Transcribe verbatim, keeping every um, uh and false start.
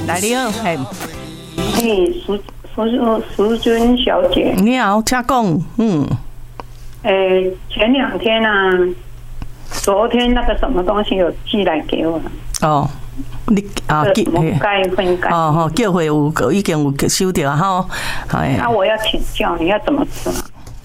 来你好，嘿， 嘿，苏苏苏君小姐， 你好，请讲，嗯， 诶，前两天啊，昨天那个什么东西有寄来给我， 哦，你啊， 什么钙分钙， 哦吼，叫会有已经有收到吼，哎， 那我要请教，你要怎么吃啊？